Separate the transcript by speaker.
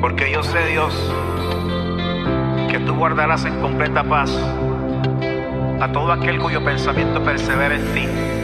Speaker 1: Porque yo sé, Dios, que tú guardarás en completa paz a todo aquel cuyo pensamiento persevera en ti.